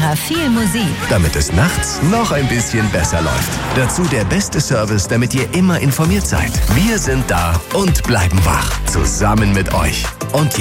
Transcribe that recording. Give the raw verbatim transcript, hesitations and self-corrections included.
Hörer viel Musik. Damit es nachts noch ein bisschen besser läuft. Dazu der beste Service, damit ihr immer informiert seid. Wir sind da und bleiben wach. Zusammen mit euch. Und